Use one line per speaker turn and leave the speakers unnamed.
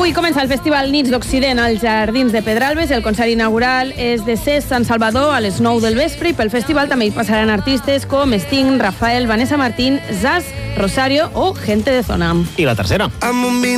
Avui comença el Festival Nits d'Occident als Jardins de Pedralbes. El concert inaugural és de Ses Sant Salvador a les 9 del vespre i pel festival també hi passaran artistes com Sting, Rafael, Vanessa Martín, Zaz, Rosario o Gente de Zona.
I la tercera.